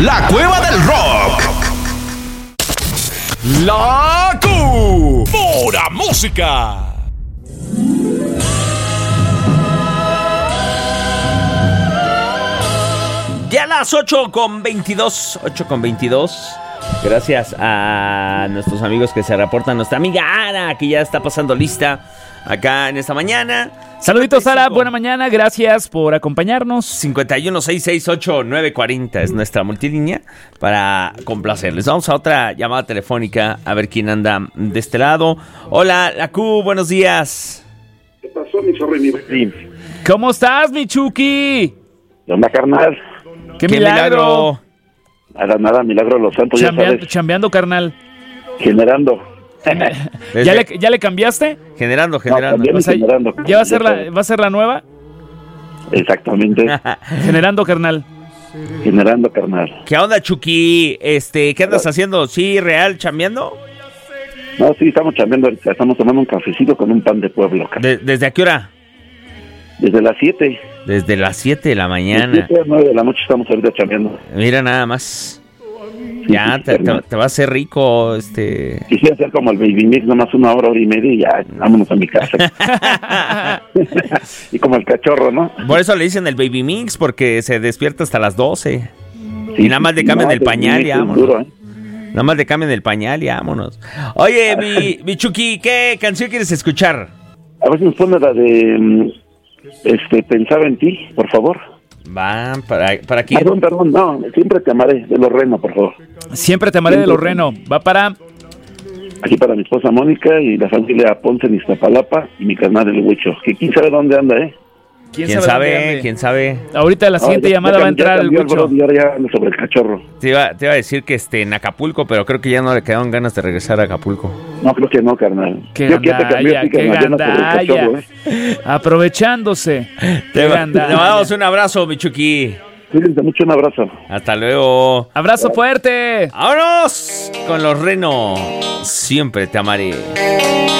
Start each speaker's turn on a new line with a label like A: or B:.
A: La Cueva del Rock. La Pura Música.
B: Ya a las 8:22. Gracias a nuestros amigos que se reportan. Nuestra amiga Ara, que ya está pasando lista acá en esta mañana.
C: Saluditos, Sara, buena mañana, gracias por acompañarnos.
B: 51668940 es nuestra multilínea para complacerles. Vamos a otra llamada telefónica a ver quién anda de este lado. Hola, la Q, buenos días.
D: ¿Qué pasó, mi zorro y mi vecino?
C: ¿Cómo estás, mi Chucky?
D: ¿Qué onda, carnal?
C: ¡Qué milagro!
D: Nada, milagro de los santos, ya sabes.
C: Chambeando, carnal.
D: Generando.
C: ¿Ya le cambiaste?
B: Generando.
D: No, también
C: O sea,
D: generando.
C: ¿ya va a ser la nueva?
D: Exactamente.
C: Generando, carnal.
D: Generando, carnal.
B: ¿Qué onda, Chucky? ¿Qué andas haciendo? ¿Sí, real, chambeando?
D: No, sí, estamos chambeando ahorita. Estamos tomando un cafecito con un pan de pueblo, carnal.
B: ¿Desde a qué hora?
D: Desde las 7.
B: Desde las 7 de la
D: De
B: mañana.
D: 7 a 9 de la noche estamos ahorita chambeando.
B: Mira nada más.
D: Sí,
B: Ya,
D: sí,
B: te
D: carnal.
B: va a hacer rico,
D: Quisiera hacer como el Baby Mix, nomás 1 hora, hora y media y ya, vámonos a mi casa. Y como el cachorro, ¿no?
B: Por eso le dicen el baby mix, porque se despierta hasta las 12.
D: Sí,
B: Y nada más le cambian el
D: Baby
B: pañal
D: Mix
B: y
D: es
B: vámonos.
D: duro, ¿eh?
B: Nada más le cambian el pañal y vámonos. Oye, mi Chucky, ¿qué canción quieres escuchar?
D: A ver si nos pone la de Pensaba en ti, por favor.
B: Va, ¿para quién?
D: Perdón, no, Siempre te amaré, de los Reno, por favor.
C: Siempre te amaré de los Reno. Va para...
D: Aquí para mi esposa Mónica y la familia Ponce en Iztapalapa y mi carnal el Huicho, que quién sabe dónde anda, ¿eh?
B: ¿Quién
C: dónde
B: sabe?
C: ande?
B: ¿Quién sabe?
C: Ahorita la siguiente llamada va a entrar el Huicho.
D: Y ahora ya anda sobre el cachorro.
B: Te iba a decir que en Acapulco, pero creo que ya no le quedaron ganas de regresar a Acapulco.
D: No, creo que no, carnal.
C: ¡Qué
D: Yo quiero que cambié,
C: gandalla,
D: sí,
C: qué
D: carnal, ya anda sobre el
C: gandalla!
D: cachorro, ¿eh?
C: Aprovechándose.
B: Te
C: ¡Qué gandalla!
B: mandamos un abrazo, mi Chucky.
D: Cuídense mucho, un abrazo.
B: Hasta luego.
C: ¡Abrazo fuerte!
B: ¡Vámonos! Con los Reno. Siempre te amaré.